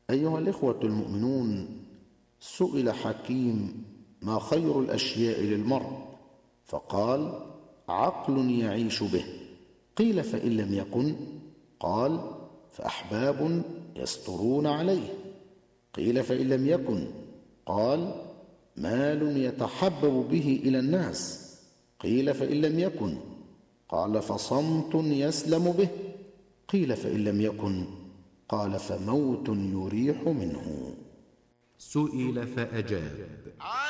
أيها الإخوة المؤمنون، سئل حكيم: ما خير الأشياء للمرء؟ فقال: عقل يعيش به. قيل: فإن لم يكن؟ قال: فأحباب يسترون عليه. قيل: فإن لم يكن؟ قال: مال يتحبب به إلى الناس. قيل: فإن لم يكن؟ قال: فصمت يسلم به. قيل: فإن لم يكن؟ قال: فموت يريح منه. سئل فأجاب: